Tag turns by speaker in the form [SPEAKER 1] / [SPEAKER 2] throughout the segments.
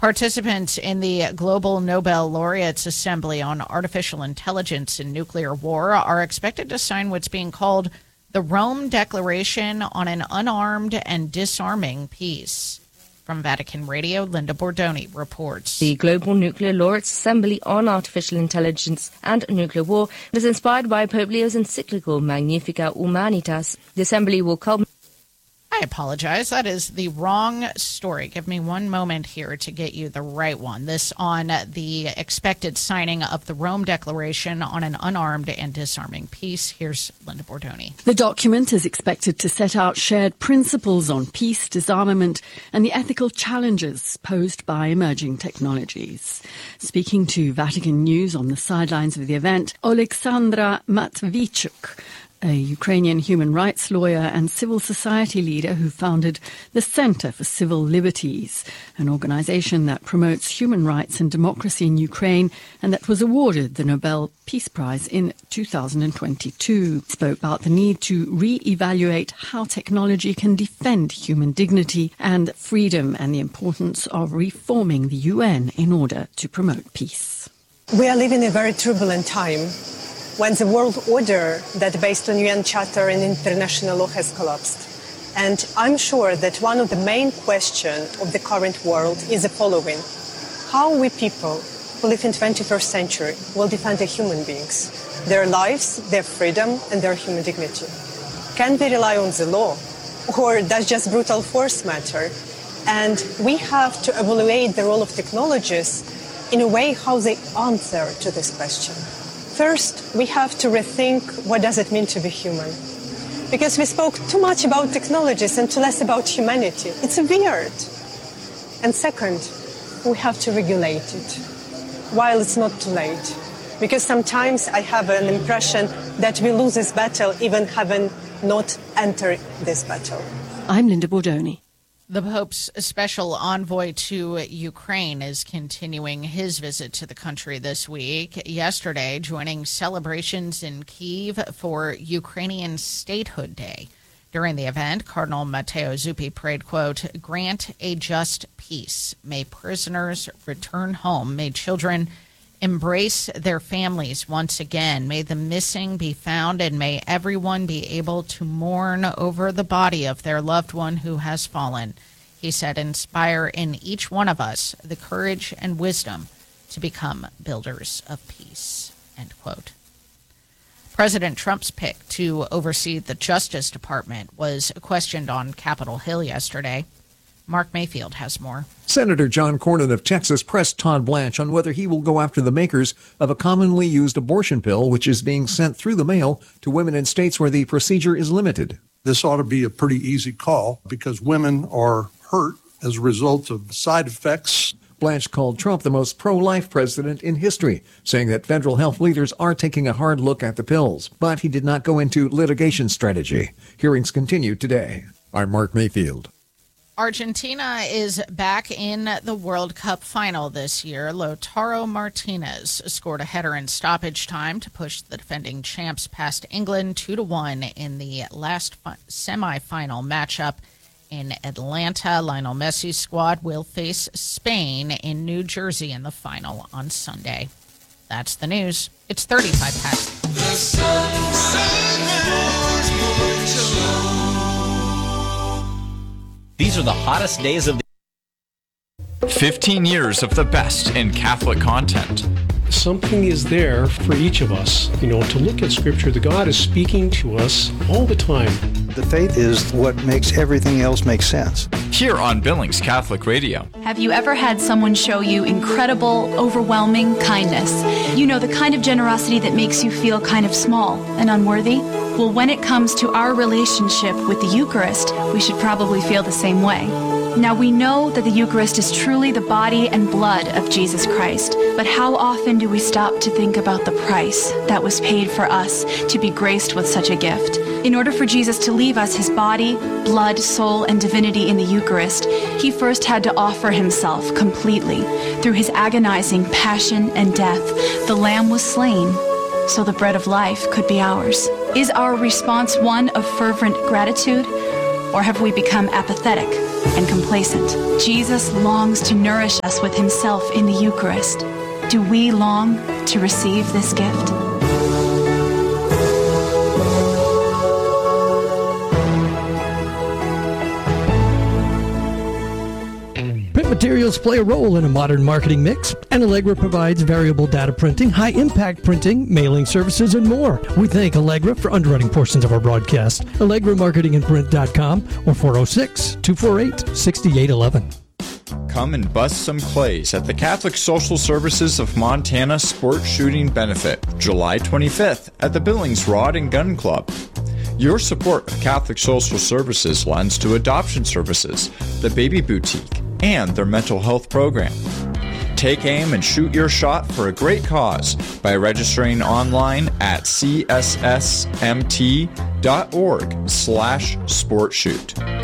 [SPEAKER 1] Participants in the Global Nobel Laureates Assembly on Artificial Intelligence and Nuclear War are expected to sign what's being called the Rome Declaration on an Unarmed and Disarming Peace. From Vatican Radio, Linda Bordoni reports.
[SPEAKER 2] The Global Nuclear Laureates Assembly on Artificial Intelligence and Nuclear War is inspired by Pope Leo's encyclical Magnificat Humanitas. The assembly will culminate.
[SPEAKER 1] I apologize. That is the wrong story. Give me one moment here to get you the right one. This on the expected signing of the Rome Declaration on an Unarmed and Disarming Peace. Here's Linda Bordoni.
[SPEAKER 3] The document is expected to set out shared principles on peace, disarmament, and the ethical challenges posed by emerging technologies. Speaking to Vatican News on the sidelines of the event, Oleksandra Matvichuk, a Ukrainian human rights lawyer and civil society leader who founded the Center for Civil Liberties, an organization that promotes human rights and democracy in Ukraine and that was awarded the Nobel Peace Prize in 2022, spoke about the need to re-evaluate how technology can defend human dignity and freedom and the importance of reforming the UN in order to promote peace.
[SPEAKER 4] We are living in a very turbulent time, when the world order that based on UN Charter and international law has collapsed. And I'm sure that one of the main questions of the current world is the following. How we people who live in 21st century will defend the human beings, their lives, their freedom, and their human dignity? Can we rely on the law, or does just brutal force matter? And we have to evaluate the role of technologies in a way how they answer to this question. First, we have to rethink what does it mean to be human. Because we spoke too much about technologies and too less about humanity. It's weird. And second, we have to regulate it while it's not too late. Because sometimes I have an impression that we lose this battle even having not entered this battle.
[SPEAKER 3] I'm Linda Bordoni.
[SPEAKER 1] The Pope's special envoy to Ukraine is continuing his visit to the country this week. Yesterday, joining celebrations in Kyiv for Ukrainian Statehood Day. During the event, Cardinal Matteo Zuppi prayed, quote, "Grant a just peace. May prisoners return home. May children embrace their families once again. May the missing be found, and may everyone be able to mourn over the body of their loved one who has fallen." He said, "Inspire in each one of us the courage and wisdom to become builders of peace," end quote. President Trump's pick to oversee the Justice Department was questioned on Capitol Hill yesterday. Mark Mayfield has more.
[SPEAKER 5] Senator John Cornyn of Texas pressed Todd Blanche on whether he will go after the makers of a commonly used abortion pill, which is being sent through the mail to women in states where the procedure is limited.
[SPEAKER 6] This ought to be a pretty easy call because women are hurt as a result of side effects.
[SPEAKER 5] Blanche called Trump the most pro-life president in history, saying that federal health leaders are taking a hard look at the pills. But he did not go into litigation strategy. Hearings continue today. I'm Mark Mayfield.
[SPEAKER 1] Argentina is back in the World Cup final this year. Lautaro Martinez scored a header in stoppage time to push the defending champs past England 2-1 in the last semifinal matchup in Atlanta. Lionel Messi's squad will face Spain in New Jersey in the final on Sunday. That's the news. It's 35 past.
[SPEAKER 7] The Sunrise Sports Show.
[SPEAKER 8] These are the hottest days of the
[SPEAKER 9] 15 years of the best in Catholic content.
[SPEAKER 10] Something is there for each of us, to look at Scripture. The God is speaking to us all the time.
[SPEAKER 11] The faith is what makes everything else make sense.
[SPEAKER 9] Here on Billings Catholic Radio.
[SPEAKER 12] Have you ever had someone show you incredible, overwhelming kindness? The kind of generosity that makes you feel kind of small and unworthy? Well, when it comes to our relationship with the Eucharist, we should probably feel the same way. Now, we know that the Eucharist is truly the body and blood of Jesus Christ, but how often do we stop to think about the price that was paid for us to be graced with such a gift? In order for Jesus to leave us his body, blood, soul, and divinity in the Eucharist, he first had to offer himself completely. Through his agonizing passion and death, the Lamb was slain so the bread of life could be ours. Is our response one of fervent gratitude, or have we become apathetic? and complacent. Jesus longs to nourish us with himself in the Eucharist. Do we long to receive this gift?
[SPEAKER 13] Print materials play a role in a modern marketing mix, and Allegra provides variable data printing, high-impact printing, mailing services, and more. We thank Allegra for underwriting portions of our broadcast. AllegraMarketingandPrint.com or 406-248-6811.
[SPEAKER 9] Come and bust some clays at the Catholic Social Services of Montana Sport Shooting Benefit, July 25th at the Billings Rod and Gun Club. Your support of Catholic Social Services lends to adoption services, the Baby Boutique, and their mental health program. Take aim and shoot your shot for a great cause by registering online at cssmt.org/sportshoot.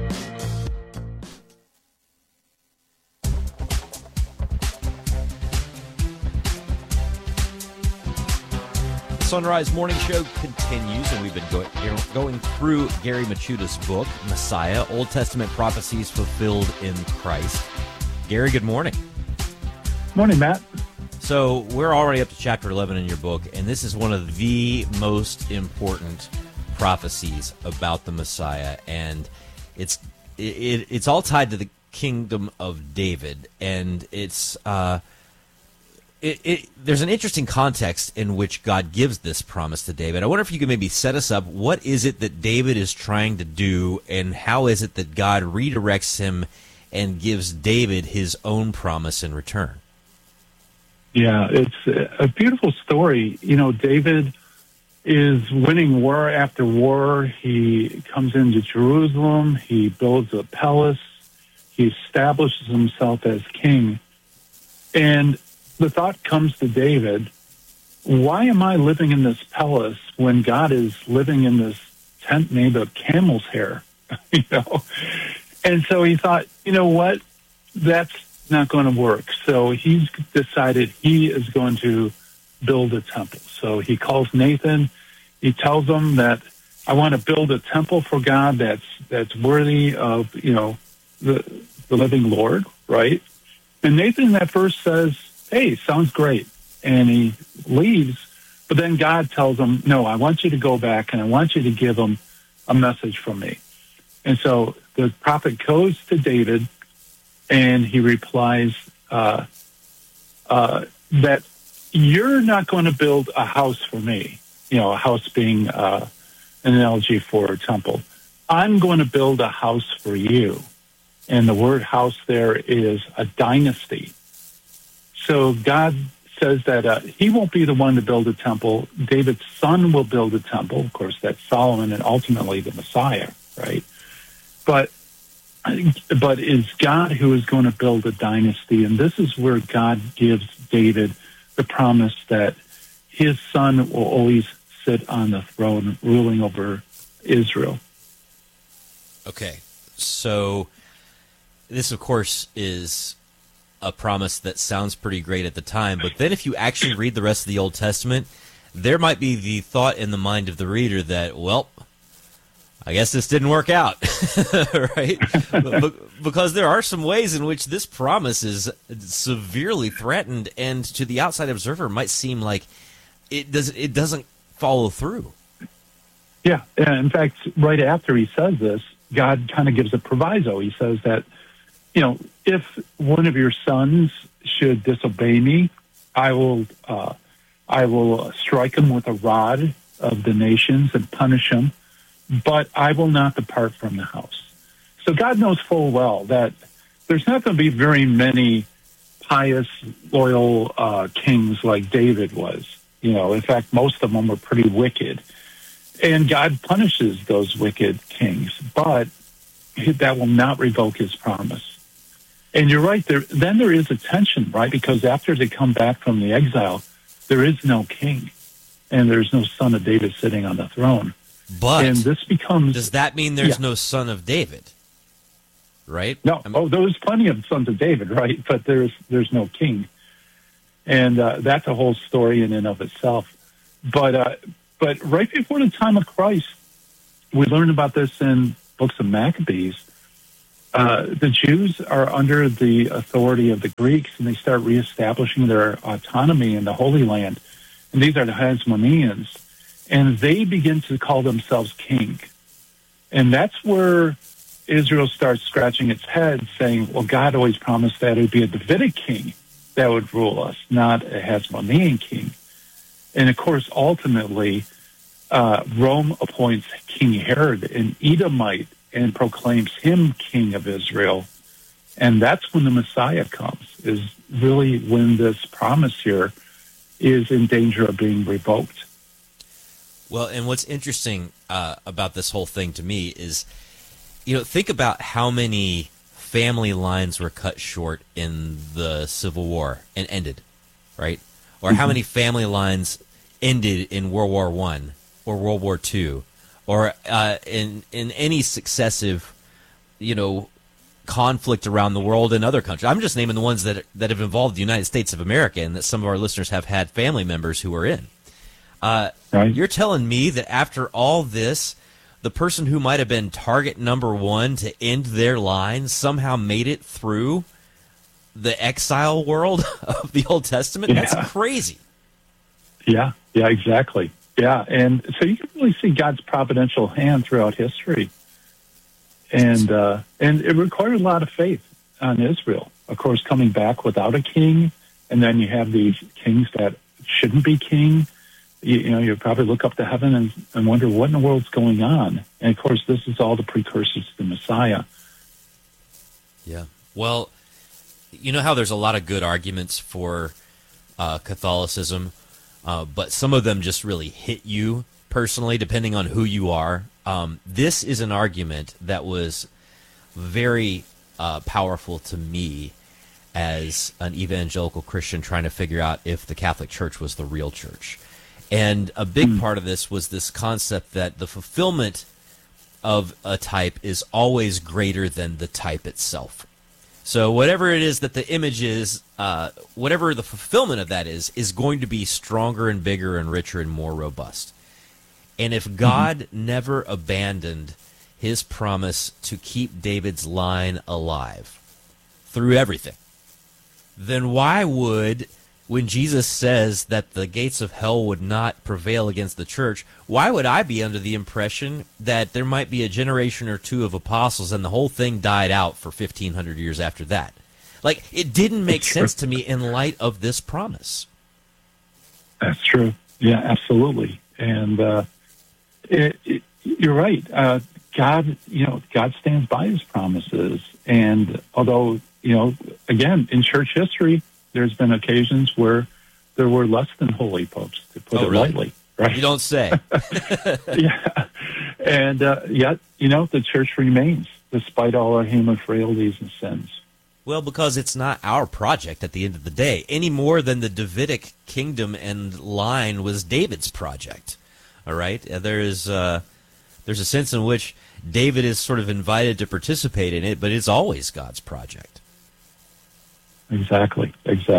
[SPEAKER 14] Sunrise Morning Show continues, and we've been going through Gary Michuda's book, Messiah, Old Testament Prophecies Fulfilled in Christ. Gary, good morning.
[SPEAKER 15] Morning, Matt.
[SPEAKER 14] So we're already up to chapter 11 in your book, and this is one of the most important prophecies about the Messiah, and it's all tied to the kingdom of David, and it's there's an interesting context in which God gives this promise to David. I wonder if you could maybe set us up. What is it that David is trying to do, and how is it that God redirects him and gives David his own promise in return?
[SPEAKER 15] Yeah, it's a beautiful story. You know, David is winning war after war. He comes into Jerusalem. He builds a palace. He establishes himself as king. And the thought comes to David, why am I living in this palace when God is living in this tent made of camel's hair? And so he thought, you know what? That's not going to work. So he's decided he is going to build a temple. So he calls Nathan. He tells him that I want to build a temple for God that's worthy of, the living Lord, right? And Nathan at first says, hey, sounds great. And he leaves. But then God tells him, no, I want you to go back and I want you to give him a message from me. And so the prophet goes to David and he replies that you're not going to build a house for me, a house being an analogy for a temple. I'm going to build a house for you. And the word house there is a dynasty. So God says that he won't be the one to build a temple. David's son will build a temple. Of course, that's Solomon and ultimately the Messiah, right? But it's God who is going to build a dynasty. And this is where God gives David the promise that his son will always sit on the throne ruling over Israel.
[SPEAKER 14] Okay, so this, of course, is a promise that sounds pretty great at the time, but then if you actually read the rest of the Old Testament, there might be the thought in the mind of the reader that, well, I guess this didn't work out, right? Because there are some ways in which this promise is severely threatened, and to the outside observer might seem like it doesn't follow through.
[SPEAKER 15] Yeah, in fact, right after he says this, God kind of gives a proviso. He says that, if one of your sons should disobey me, I will strike him with a rod of the nations and punish him, but I will not depart from the house. So God knows full well that there's not going to be very many pious, loyal kings like David was. In fact, most of them were pretty wicked. And God punishes those wicked kings, but that will not revoke his promise. And you're right, there is a tension, right? Because after they come back from the exile, there is no king, and there's no son of David sitting on the throne.
[SPEAKER 14] But
[SPEAKER 15] and this becomes,
[SPEAKER 14] does that mean there's no son of David? Right?
[SPEAKER 15] No. There's plenty of sons of David, right? But there's no king. And that's a whole story in and of itself. But right before the time of Christ, we learned about this in books of Maccabees. the Jews are under the authority of the Greeks, and they start reestablishing their autonomy in the Holy Land. And these are the Hasmoneans. And they begin to call themselves king. And that's where Israel starts scratching its head, saying, well, God always promised that it would be a Davidic king that would rule us, not a Hasmonean king. And, of course, ultimately, Rome appoints King Herod, an Edomite, and proclaims him king of Israel. And that's when the Messiah comes, is really when this promise here is in danger of being revoked.
[SPEAKER 14] Well, and what's interesting about this whole thing to me is, think about how many family lines were cut short in the Civil War and ended, right? Or how many family lines ended in World War I or World War II, or in any successive, conflict around the world in other countries. I'm just naming the ones that have involved the United States of America and that some of our listeners have had family members who are in.
[SPEAKER 15] Right.
[SPEAKER 14] You're telling me that after all this, the person who might have been target number one to end their line somehow made it through the exile world of the Old Testament?
[SPEAKER 15] Yeah.
[SPEAKER 14] That's crazy.
[SPEAKER 15] Yeah, exactly. Yeah, and so you can really see God's providential hand throughout history. And it required a lot of faith on Israel. Of course, coming back without a king, and then you have these kings that shouldn't be king. You probably look up to heaven and wonder what in the world's going on. And, of course, this is all the precursors to the Messiah.
[SPEAKER 14] Yeah. Well, you know how there's a lot of good arguments for Catholicism, but some of them just really hit you personally, depending on who you are. This is an argument that was very powerful to me as an evangelical Christian trying to figure out if the Catholic Church was the real church. And a big part of this was this concept that the fulfillment of a type is always greater than the type itself. So whatever it is that the image is, whatever the fulfillment of that is going to be stronger and bigger and richer and more robust. And if God never abandoned his promise to keep David's line alive through everything, then why would, when Jesus says that the gates of hell would not prevail against the church, why would I be under the impression that there might be a generation or two of apostles and the whole thing died out for 1,500 years after that? Like, it didn't make sense to me in light of this promise.
[SPEAKER 15] That's true. Yeah, absolutely. And you're right. God stands by his promises. And although, again, in church history, there's been occasions where there were less than holy popes, to put it lightly. Right?
[SPEAKER 14] You don't say.
[SPEAKER 15] Yeah. And yet, the church remains, despite all our human frailties and sins.
[SPEAKER 14] Well, because it's not our project at the end of the day, any more than the Davidic kingdom and line was David's project. All right? There's a sense in which David is sort of invited to participate in it, but it's always God's project.
[SPEAKER 15] Exactly.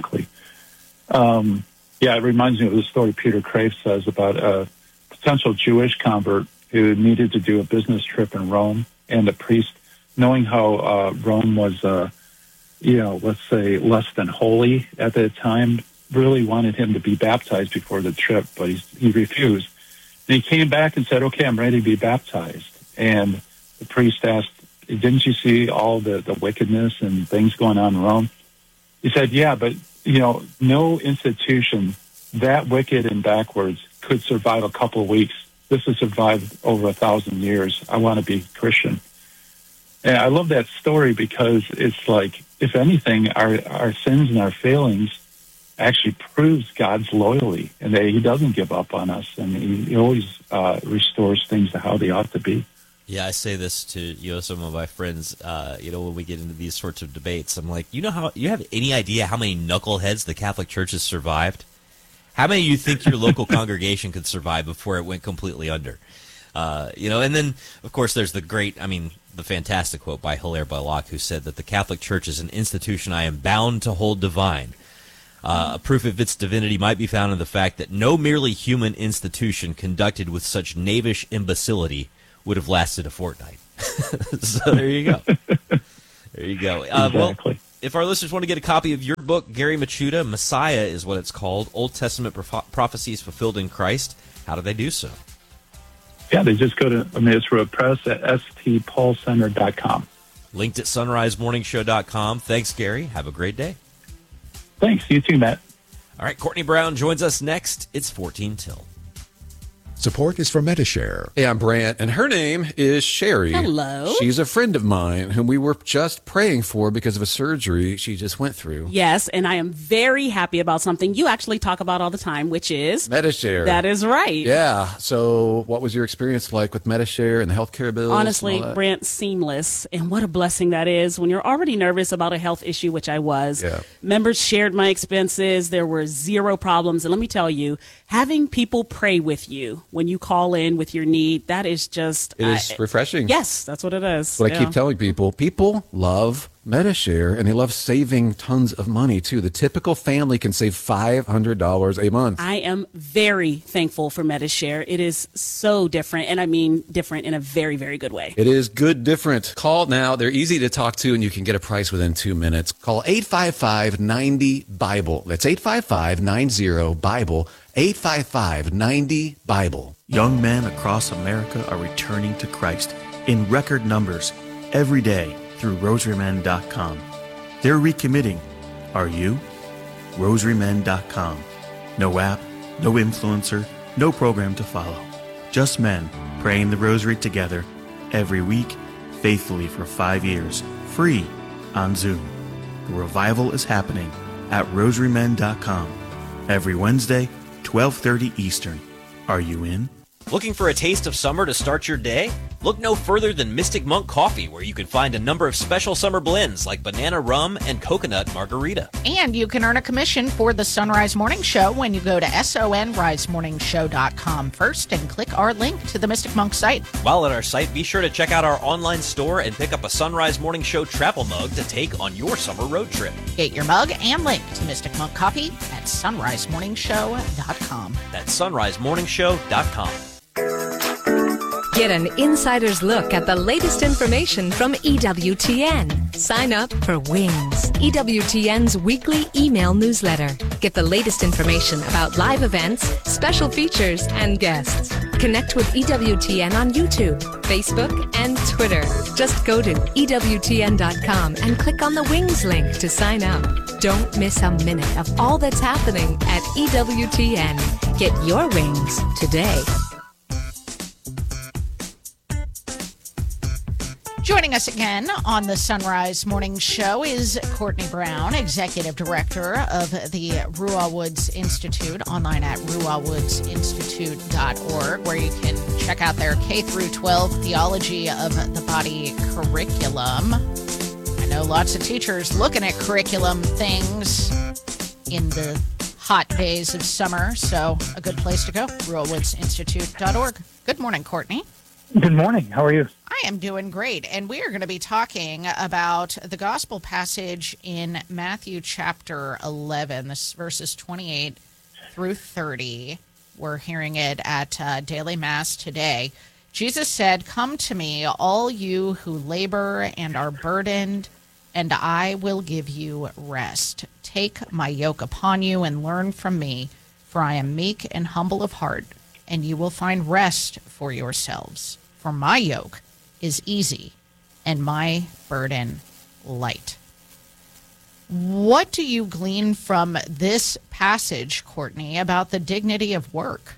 [SPEAKER 15] It reminds me of the story Peter Crave says about a potential Jewish convert who needed to do a business trip in Rome, and the priest, knowing how Rome was, let's say less than holy at that time, really wanted him to be baptized before the trip, but he refused. And he came back and said, okay, I'm ready to be baptized. And the priest asked, didn't you see all the wickedness and things going on in Rome? He said, yeah, but, no institution that wicked and backwards could survive a couple of weeks. This has survived over 1,000 years. I want to be Christian. And I love that story because it's like, if anything, our sins and our failings actually proves God's loyalty and that he doesn't give up on us, and he always restores things to how they ought to be.
[SPEAKER 14] Yeah, I say this to some of my friends. When we get into these sorts of debates, I'm like, you have any idea how many knuckleheads the Catholic Church has survived? How many of you think your local congregation could survive before it went completely under? And then of course there's the fantastic quote by Hilaire Belloc, who said that the Catholic Church is an institution I am bound to hold divine. A proof of its divinity might be found in the fact that no merely human institution conducted with such knavish imbecility would have lasted a fortnight. So there you go. There you go.
[SPEAKER 15] Exactly.
[SPEAKER 14] Well, if our listeners want to get a copy of your book, Gary Machuda, Messiah is what it's called, Old Testament Prophecies Fulfilled in Christ, how do they do so?
[SPEAKER 15] Yeah, they just go to Emmaus Road Press at stpaulcenter.com.
[SPEAKER 14] Linked at sunrisemorningshow.com. Thanks, Gary. Have a great day.
[SPEAKER 15] Thanks. You too, Matt.
[SPEAKER 14] All right, Courtney Brown joins us next. It's 14 till.
[SPEAKER 5] Support is from Metashare.
[SPEAKER 16] Hey, I'm Brant, and her name is Sherry.
[SPEAKER 17] Hello.
[SPEAKER 16] She's a friend of mine whom we were just praying for because of a surgery she just went through.
[SPEAKER 17] Yes, and I am very happy about something you actually talk about all the time, which is
[SPEAKER 16] Metashare.
[SPEAKER 17] That is right.
[SPEAKER 16] Yeah. So what was your experience like with Metashare and the healthcare bills?
[SPEAKER 17] Honestly, Brant, seamless. And what a blessing that is when you're already nervous about a health issue, which I was.
[SPEAKER 16] Yeah.
[SPEAKER 17] Members shared my expenses. There were zero problems. And let me tell you, having people pray with you when you call in with your need, that is just...
[SPEAKER 16] It is refreshing.
[SPEAKER 17] Yes, that's what it is.
[SPEAKER 16] That's what I keep telling people. People love Metashare, and they love saving tons of money, too. The typical family can save $500 a month.
[SPEAKER 17] I am very thankful for Metashare. It is so different, and I mean different in a very, very good way.
[SPEAKER 16] It is good different. Call now. They're easy to talk to, and you can get a price within 2 minutes. Call 855-90-BIBLE. That's 855-90-BIBLE. 855-90-BIBLE.
[SPEAKER 18] Young men across America are returning to Christ in record numbers every day through rosarymen.com. They're recommitting. Are you? rosarymen.com. No app, no influencer, no program to follow. Just men praying the rosary together every week, faithfully for 5 years, free on Zoom. The revival is happening at rosarymen.com every Wednesday, 12:30 Eastern. Are you in?
[SPEAKER 8] Looking for a taste of summer to start your day? Look no further than Mystic Monk Coffee, where you can find a number of special summer blends like banana rum and coconut margarita.
[SPEAKER 1] And you can earn a commission for the Sunrise Morning Show when you go to sonrisemorningshow.com first and click our link to the Mystic Monk site.
[SPEAKER 8] While at our site, be sure to check out our online store and pick up a Sunrise Morning Show travel mug to take on your summer road trip.
[SPEAKER 1] Get your mug and link to Mystic Monk Coffee at sonrisemorningshow.com.
[SPEAKER 8] That's sonrisemorningshow.com.
[SPEAKER 19] Get an insider's look at the latest information from EWTN. Sign up for Wings, EWTN's weekly email newsletter. Get the latest information about live events, special features, and guests. Connect with EWTN on YouTube, Facebook, and Twitter. Just go to EWTN.com and click on the Wings link to sign up. Don't miss a minute of all that's happening at EWTN. Get your wings today.
[SPEAKER 1] Joining us again on the Sunrise Morning Show is Courtney Brown, Executive Director of the Ruah Woods Institute, online at ruahwoodsinstitute.org, where you can check out their K-12 Theology of the Body curriculum. I know lots of teachers looking at curriculum things in the hot days of summer, so a good place to go, ruahwoodsinstitute.org. Good morning, Courtney.
[SPEAKER 20] Good morning. How are you?
[SPEAKER 1] I am doing great, and we are going to be talking about the gospel passage in Matthew chapter 11, this verses 28 through 30. We're hearing it at Daily Mass today. Jesus said, "Come to me, all you who labor and are burdened, and I will give you rest. Take my yoke upon you and learn from me, for I am meek and humble of heart, and you will find rest for yourselves. For my yoke is easy and my burden light." What do you glean from this passage, Courtney, about the dignity of work?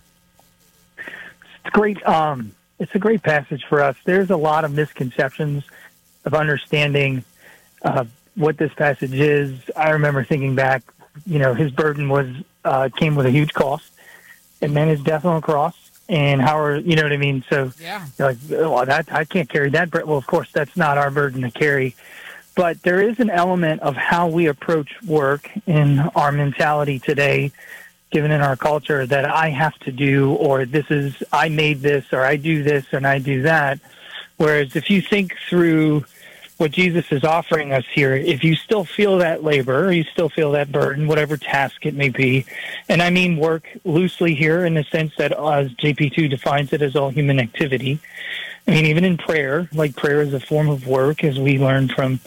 [SPEAKER 20] It's great. It's a great passage for us. There's a lot of misconceptions of understanding what this passage is. I remember thinking back, his burden was came with a huge cost. It meant his death on the cross. And how are, you know what I mean? So
[SPEAKER 1] yeah.
[SPEAKER 20] You're like, well, I can't carry that. Well, of course, that's not our burden to carry. But there is an element of how we approach work in our mentality today, given in our culture, that I have to do, or I made this, or I do this, and I do that. Whereas if you think through what Jesus is offering us here, if you still feel that labor, or you still feel that burden, whatever task it may be, and I mean work loosely here in the sense that as JP2 defines it as all human activity. I mean, even in prayer, like prayer is a form of work, as we learned from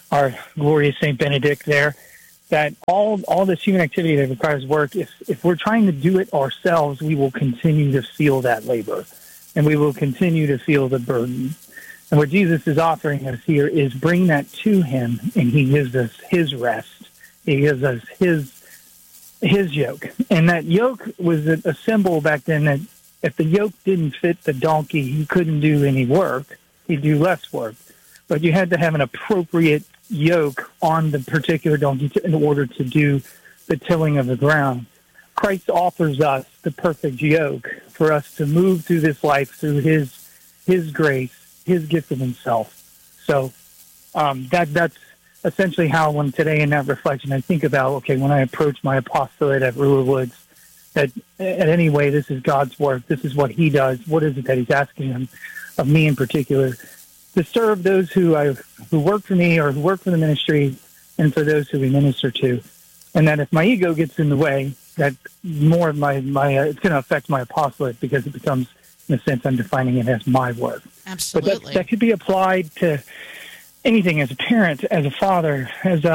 [SPEAKER 20] our glorious Saint Benedict there, that all this human activity that requires work, if we're trying to do it ourselves, we will continue to feel that labor, and we will continue to feel the burden. And what Jesus is offering us here is bring that to him, and he gives us his rest. He gives us his yoke. And that yoke was a symbol back then that if the yoke didn't fit the donkey, he couldn't do any work. He'd do less work. But you had to have an appropriate yoke on the particular donkey in order to do the tilling of the ground. Christ offers us the perfect yoke for us to move through this life through his grace, his gift of himself. So that's essentially how when today in that reflection I think about, okay, when I approach my apostolate at Ruhr Woods, that at any way this is God's work, this is what he does, what is it that he's asking of me in particular, to serve those who work for me or who work for the ministry, and for those who we minister to. And that if my ego gets in the way, that more of my it's going to affect my apostolate, because it becomes, in a sense, I'm defining it as my work.
[SPEAKER 1] Absolutely.
[SPEAKER 20] But that could be applied to anything, as a parent, as a father, as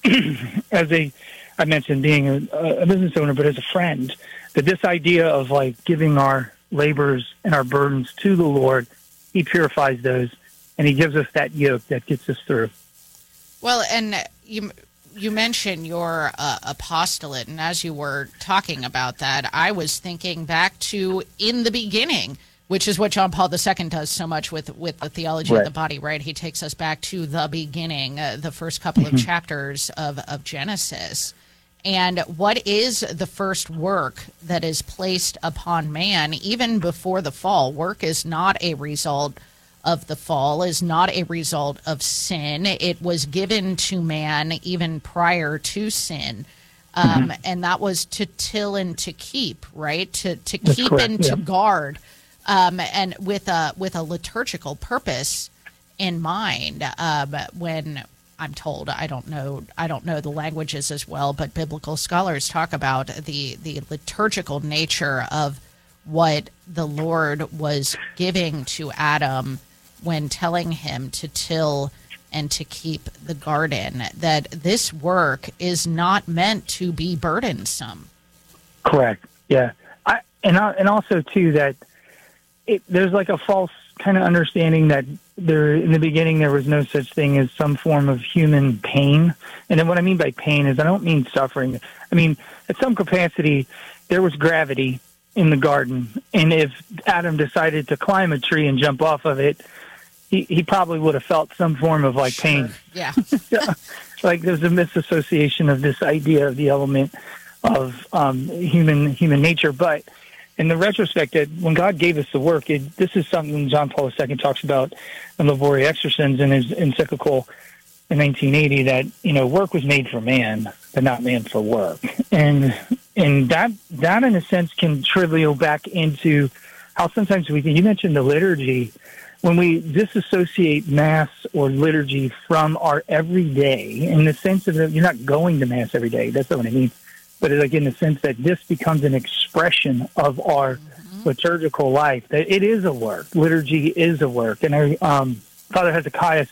[SPEAKER 20] I mentioned being a business owner, but as a friend, that this idea of like giving our labors and our burdens to the Lord, he purifies those, and he gives us that yoke that gets us through.
[SPEAKER 1] Well, and you mentioned your apostolate, and as you were talking about that, I was thinking back to in the beginning, which is what John Paul II does so much with the theology of the body, right? He takes us back to the beginning, the first couple of chapters of Genesis. And what is the first work that is placed upon man even before the fall? Work is not a result of the fall, is not a result of sin. It was given to man even prior to sin. And that was to till and to keep, right? To keep and to guard. And with a liturgical purpose in mind. When I'm told, I don't know the languages as well, but biblical scholars talk about the liturgical nature of what the Lord was giving to Adam when telling him to till and to keep the garden, that this work is not meant to be burdensome.
[SPEAKER 20] Correct. Yeah. And also too that there's like a false kind of understanding that in the beginning there was no such thing as some form of human pain. And then what I mean by pain is I don't mean suffering. I mean, at some capacity, there was gravity in the garden. And if Adam decided to climb a tree and jump off of it, he probably would have felt some form of like pain.
[SPEAKER 1] Yeah.
[SPEAKER 20] Like there's a misassociation of this idea of the element of human nature. But in the retrospect, that when God gave us the work, this is something John Paul II talks about in Laboria Exercens in his encyclical in 1980, that work was made for man, but not man for work. And that in a sense can trivial back into how sometimes you mentioned the liturgy. When we disassociate Mass or liturgy from our everyday, in the sense of that you're not going to Mass every day, that's not what I mean, but like in the sense that this becomes an expression of our liturgical life, that it is a work. Liturgy is a work. And Father Hezekiah,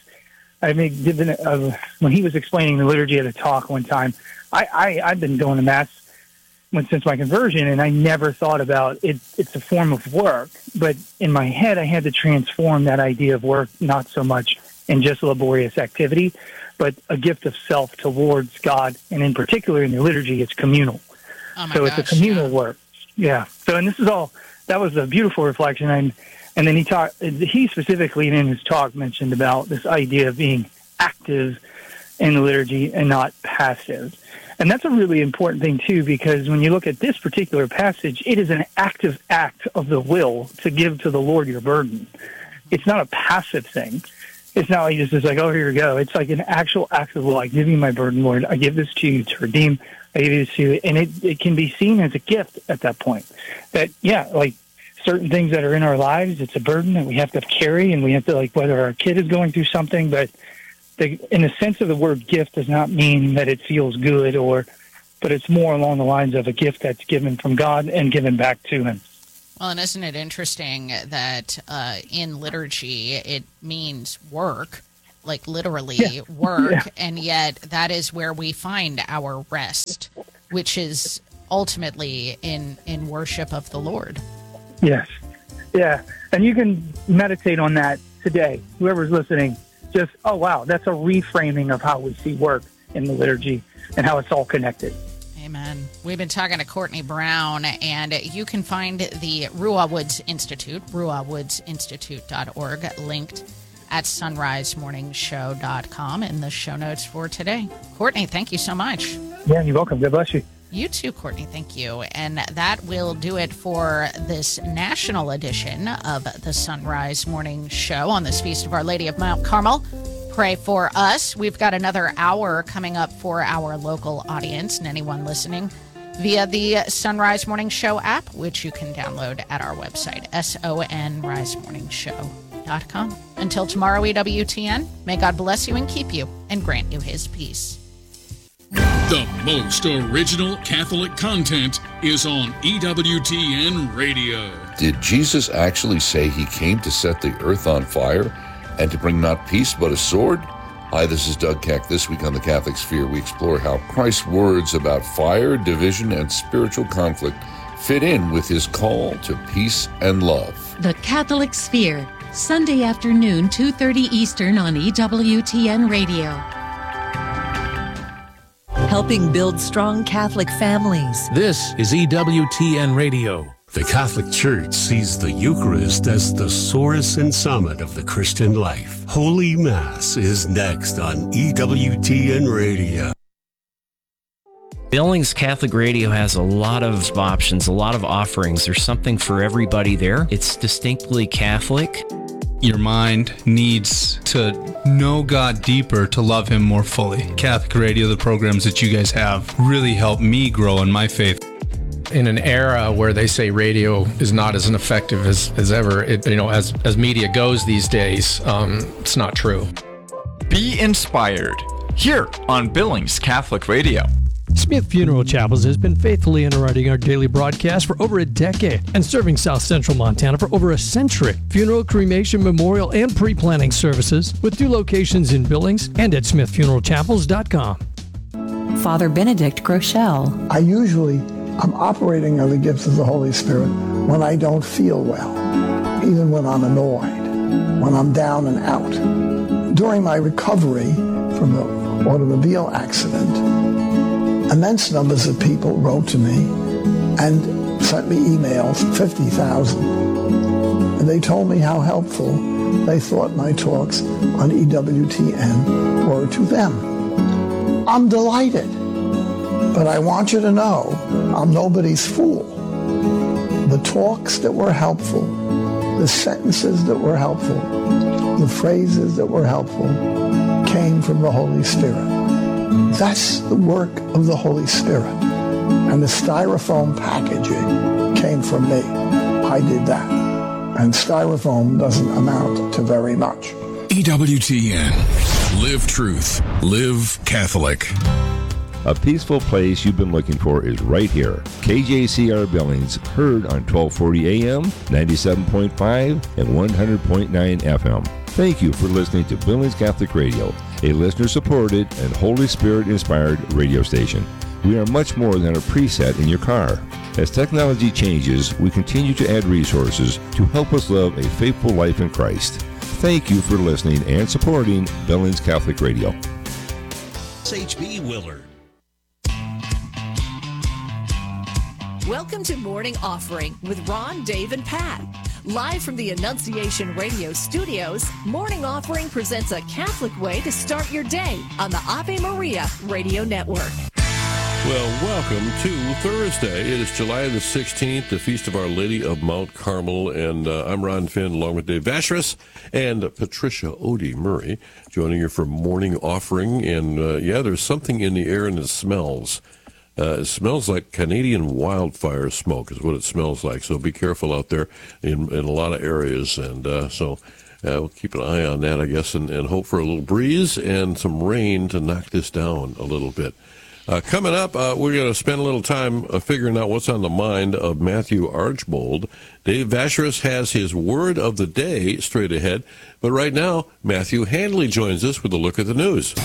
[SPEAKER 20] when he was explaining the liturgy at a talk one time, I've been going to Mass since my conversion, and I never thought about it. It's a form of work, but in my head, I had to transform that idea of work, not so much in just laborious activity, but a gift of self towards God, and in particular in the liturgy, it's communal. It's a communal work. Yeah. So, and this is all. That was a beautiful reflection, and then he specifically in his talk mentioned about this idea of being active in the liturgy and not passive. And that's a really important thing, too, because when you look at this particular passage, it is an active act of the will to give to the Lord your burden. It's not a passive thing. It's not like just like, oh, here you go. It's like an actual act of will. I give you my burden, Lord. I give this to you to redeem. I give this to you. And it can be seen as a gift at that point. That, like certain things that are in our lives, it's a burden that we have to carry, and we have to, like, whether our kid is going through something, but in the sense of the word gift does not mean that it feels good, but it's more along the lines of a gift that's given from God and given back to him.
[SPEAKER 1] Well, and isn't it interesting that in liturgy it means work, like literally work, and yet that is where we find our rest, which is ultimately in worship of the Lord.
[SPEAKER 20] Yes. Yeah. And you can meditate on that today. Whoever's listening, just, oh, wow, that's a reframing of how we see work in the liturgy and how it's all connected.
[SPEAKER 1] Amen. We've been talking to Courtney Brown, and you can find the Ruah Woods Institute, ruahwoodsinstitute.org, linked at sunrisemorningshow.com in the show notes for today. Courtney, thank you so much.
[SPEAKER 20] Yeah, you're welcome. God bless you.
[SPEAKER 1] You too, Courtney. Thank you. And that will do it for this national edition of the Sunrise Morning Show on this Feast of Our Lady of Mount Carmel. Pray for us. We've got another hour coming up for our local audience and anyone listening via the Sunrise Morning Show app, which you can download at our website, sonrisemorningshow.com. Until tomorrow, EWTN, may God bless you and keep you and grant you his peace.
[SPEAKER 21] The most original Catholic content is on EWTN Radio.
[SPEAKER 22] Did Jesus actually say he came to set the earth on fire and to bring not peace but a sword? Hi, this is Doug Keck. This week on The Catholic Sphere, we explore how Christ's words about fire, division, and spiritual conflict fit in with his call to peace and love.
[SPEAKER 23] The Catholic Sphere, Sunday afternoon, 2:30 Eastern on EWTN Radio.
[SPEAKER 24] Helping build strong Catholic families.
[SPEAKER 25] This is EWTN Radio. The Catholic Church sees the Eucharist as the source and summit of the Christian life. Holy Mass is next on EWTN Radio.
[SPEAKER 26] Billings Catholic Radio has a lot of options, a lot of offerings. There's something for everybody there. It's distinctly Catholic.
[SPEAKER 27] Your mind needs to know God deeper to love Him more fully. Catholic Radio, the programs that you guys have, really helped me grow in my faith.
[SPEAKER 28] In an era where they say radio is not as effective as ever, as media goes these days, it's not true.
[SPEAKER 9] Be inspired here on Billings Catholic Radio.
[SPEAKER 13] Smith Funeral Chapels has been faithfully underwriting our daily broadcast for over a decade and serving South Central Montana for over a century. Funeral, cremation, memorial, and pre-planning services with 2 locations in Billings and at smithfuneralchapels.com.
[SPEAKER 24] Father Benedict Groeschel.
[SPEAKER 29] I'm operating on the gifts of the Holy Spirit when I don't feel well, even when I'm annoyed, when I'm down and out. During my recovery from the automobile accident, immense numbers of people wrote to me and sent me emails, 50,000. And they told me how helpful they thought my talks on EWTN were to them. I'm delighted. But I want you to know I'm nobody's fool. The talks that were helpful, the sentences that were helpful, the phrases that were helpful came from the Holy Spirit. That's the work of the Holy Spirit. And the styrofoam packaging came from me. I did that. And styrofoam doesn't amount to very much.
[SPEAKER 21] EWTN. Live truth. Live Catholic.
[SPEAKER 30] A peaceful place you've been looking for is right here. KJCR Billings, heard on 1240 AM, 97.5, and 100.9 FM. Thank you for listening to Billings Catholic Radio, a listener-supported and Holy Spirit-inspired radio station. We are much more than a preset in your car. As technology changes, we continue to add resources to help us live a faithful life in Christ. Thank you for listening and supporting Billings Catholic Radio.
[SPEAKER 21] SHB Willard.
[SPEAKER 19] Welcome to Morning Offering with Ron, Dave, and Pat. Live from the Annunciation Radio studios, Morning Offering presents a Catholic way to start your day on the Ave Maria Radio Network.
[SPEAKER 31] Well, welcome to Thursday. It is July the 16th, the Feast of Our Lady of Mount Carmel, and I'm Ron Finn along with Dave Vacheris and Patricia Odie Murray joining you for Morning Offering. And there's something in the air and it smells. It smells like Canadian wildfire smoke is what it smells like. So be careful out there in a lot of areas. And we'll keep an eye on that, I guess, and hope for a little breeze and some rain to knock this down a little bit. Coming up, we're going to spend a little time figuring out what's on the mind of Matthew Archbold. Dave Vacherus has his word of the day straight ahead. But right now, Matthew Handley joins us with a look at the news.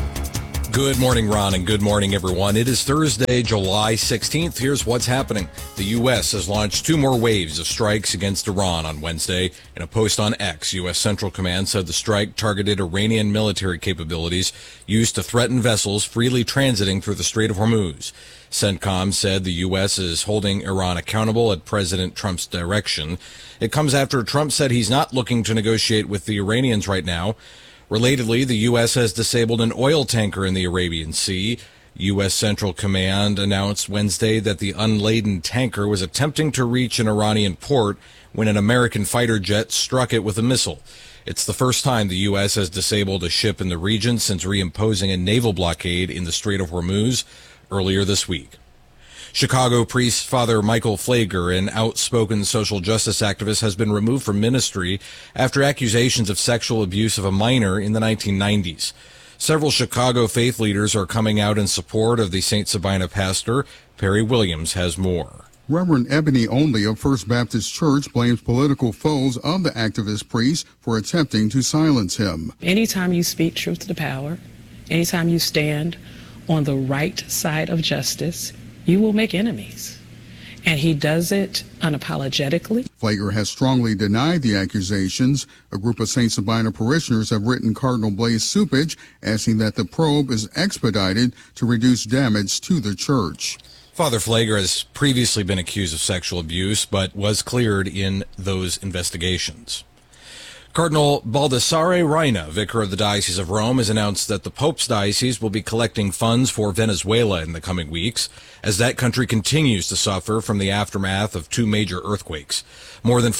[SPEAKER 2] Good morning, Ron, and good morning, everyone. It is Thursday, July 16th. Here's what's happening. The U.S. has launched 2 more waves of strikes against Iran on Wednesday. In a post on X, U.S. Central Command said the strike targeted Iranian military capabilities used to threaten vessels freely transiting through the Strait of Hormuz. CENTCOM said the U.S. is holding Iran accountable at President Trump's direction. It comes after Trump said he's not looking to negotiate with the Iranians right now. Relatedly, the U.S. has disabled an oil tanker in the Arabian Sea. U.S. Central Command announced Wednesday that the unladen tanker was attempting to reach an Iranian port when an American fighter jet struck it with a missile. It's the first time the U.S. has disabled a ship in the region since reimposing a naval blockade in the Strait of Hormuz earlier this week. Chicago priest Father Michael Pfleger, an outspoken social justice activist, has been removed from ministry after accusations of sexual abuse of a minor in the 1990s. Several Chicago faith leaders are coming out in support of the St. Sabina pastor. Perry Williams has more.
[SPEAKER 3] Reverend Ebony Only of First Baptist Church blames political foes of the activist priest for attempting to silence him.
[SPEAKER 4] Anytime you speak truth to power, anytime you stand on the right side of justice, you will make enemies. And he does it unapologetically.
[SPEAKER 3] Pfleger has strongly denied the accusations. A group of St. Sabina parishioners have written Cardinal Blaise Cupich asking that the probe is expedited to reduce damage to the church.
[SPEAKER 2] Father Pfleger has previously been accused of sexual abuse, but was cleared in those investigations. Cardinal Baldassare Reina, vicar of the Diocese of Rome, has announced that the Pope's diocese will be collecting funds for Venezuela in the coming weeks, as that country continues to suffer from the aftermath of 2 major earthquakes. More than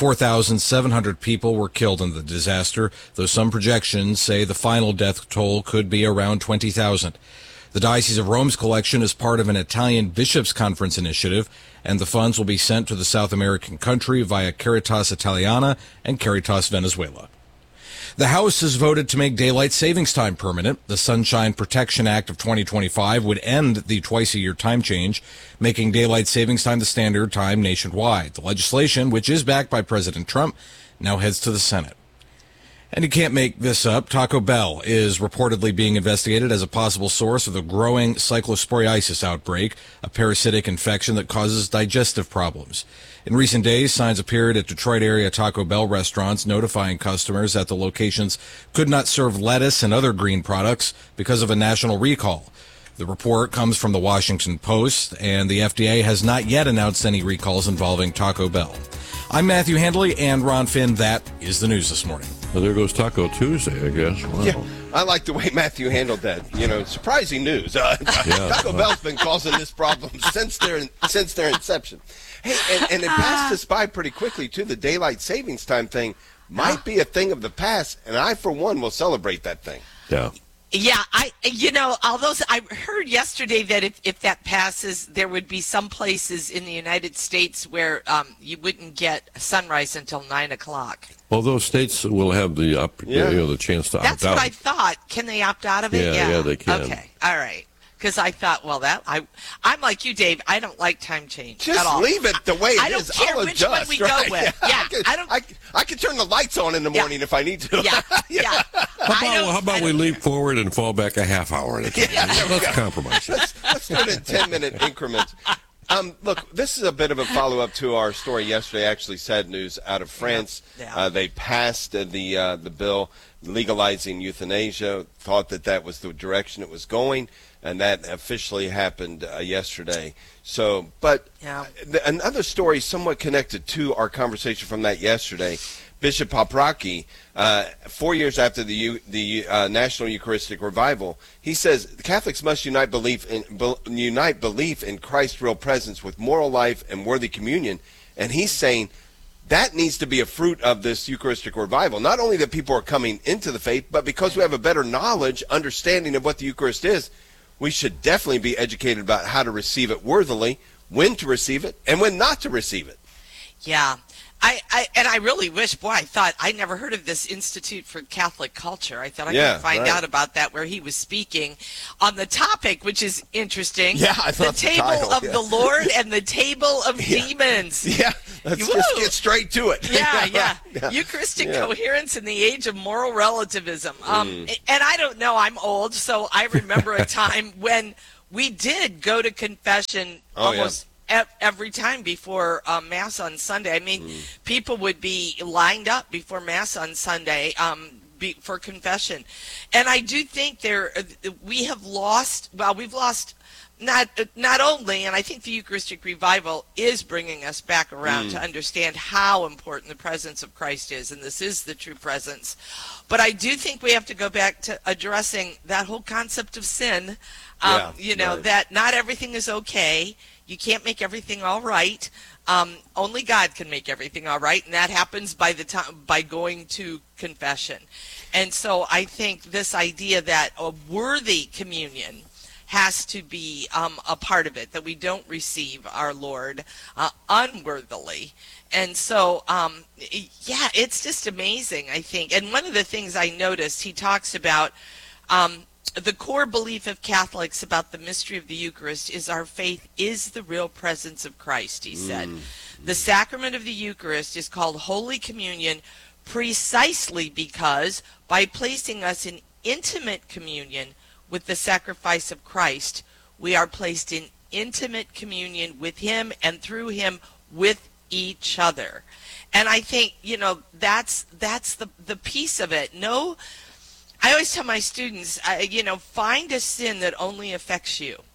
[SPEAKER 2] 4,700 people were killed in the disaster, though some projections say the final death toll could be around 20,000. The Diocese of Rome's collection is part of an Italian Bishops' Conference initiative, and the funds will be sent to the South American country via Caritas Italiana and Caritas Venezuela. The House has voted to make daylight savings time permanent. The Sunshine Protection Act of 2025 would end the twice-a-year time change, making daylight savings time the standard time nationwide. The legislation, which is backed by President Trump, now heads to the Senate. And you can't make this up. Taco Bell is reportedly being investigated as a possible source of the growing cyclosporiasis outbreak, a parasitic infection that causes digestive problems. In recent days, signs appeared at Detroit area Taco Bell restaurants notifying customers that the locations could not serve lettuce and other green products because of a national recall. The report comes from the Washington Post, and the FDA has not yet announced any recalls involving Taco Bell. I'm Matthew Handley and Ron Finn. That is the news this morning.
[SPEAKER 31] Well, there goes Taco Tuesday, I guess. Wow.
[SPEAKER 5] Yeah, I like the way Matthew handled that. You know, surprising news. Taco Bell's been causing this problem since their inception. Hey, and it passed us by pretty quickly, too. The daylight savings time thing might be a thing of the past, and I, for one, will celebrate that thing.
[SPEAKER 31] Yeah.
[SPEAKER 6] Yeah, although I heard yesterday that if that passes, there would be some places in the United States where you wouldn't get sunrise until 9 o'clock.
[SPEAKER 31] Well, those states will have the the chance to opt out.
[SPEAKER 6] That's what I thought. Can they opt out of it?
[SPEAKER 31] Yeah, they can.
[SPEAKER 6] Okay, all right. Because I thought, I'm like you, Dave. I don't like time change at all.
[SPEAKER 5] Just leave it the way it is.
[SPEAKER 6] I don't care
[SPEAKER 5] I'll
[SPEAKER 6] which
[SPEAKER 5] adjust,
[SPEAKER 6] one we go with. Yeah,
[SPEAKER 5] I can turn the lights on in the morning if I need to.
[SPEAKER 6] Yeah.
[SPEAKER 31] How about we leap forward and fall back a half hour at a time? Let's compromise.
[SPEAKER 5] Let's do it in 10-minute increments. Look, this is a bit of a follow-up to our story yesterday. Actually, sad news out of France.
[SPEAKER 6] Yeah.
[SPEAKER 5] They passed the bill legalizing euthanasia. Thought that was the direction it was going, and that officially happened yesterday. So, but another story somewhat connected to our conversation from that yesterday. Bishop Paprocki, 4 years after the National Eucharistic Revival, he says Catholics must unite belief in Christ's real presence with moral life and worthy communion. And he's saying that needs to be a fruit of this Eucharistic revival. Not only that people are coming into the faith, but because we have a better knowledge, understanding of what the Eucharist is, we should definitely be educated about how to receive it worthily, when to receive it, and when not to receive it.
[SPEAKER 6] Yeah. I really wish, I never heard of this Institute for Catholic Culture. I thought I could find out about that, where he was speaking on the topic, which is interesting.
[SPEAKER 5] Yeah, I thought
[SPEAKER 6] the table of the Lord and the table of demons.
[SPEAKER 5] Yeah, let's just get straight to it.
[SPEAKER 6] Yeah. Eucharistic coherence in the age of moral relativism. And I don't know, I'm old, so I remember a time when we did go to confession almost every time before Mass on Sunday. I mean, people would be lined up before Mass on Sunday for confession. And I do think we've lost not only, and I think the Eucharistic revival is bringing us back around to understand how important the presence of Christ is, and this is the true presence. But I do think we have to go back to addressing that whole concept of sin, that not everything is okay. You can't make everything all right. Only God can make everything all right, and that happens by going to confession. And so I think this idea that a worthy communion has to be a part of it, that we don't receive our Lord unworthily. And so, it's just amazing, I think. And one of the things I noticed, he talks about the core belief of Catholics about the mystery of the Eucharist is our faith is the real presence of Christ, he said. The sacrament of the Eucharist is called Holy Communion precisely because by placing us in intimate communion with the sacrifice of Christ, we are placed in intimate communion with him and through him with each other. And I think, that's the piece of it. I always tell my students, find a sin that only affects you.